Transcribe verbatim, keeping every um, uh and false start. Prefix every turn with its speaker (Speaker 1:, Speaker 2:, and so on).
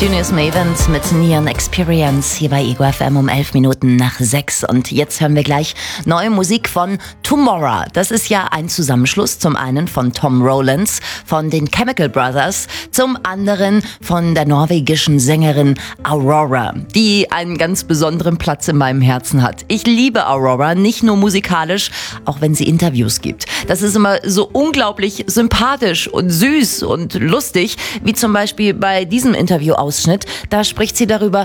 Speaker 1: Junius Mavens mit Neon Experience hier bei Ego F M um elf Minuten nach sechs. Und jetzt hören wir gleich neue Musik von Tomorrow. Das ist ja ein Zusammenschluss, zum einen von Tom Rowlands von den Chemical Brothers, zum anderen von der norwegischen Sängerin Aurora, die einen ganz besonderen Platz in meinem Herzen hat. Ich liebe Aurora, nicht nur musikalisch, auch wenn sie Interviews gibt. Das ist immer so unglaublich sympathisch und süß und lustig, wie zum Beispiel bei diesem Interviewausschnitt. Da spricht sie darüber,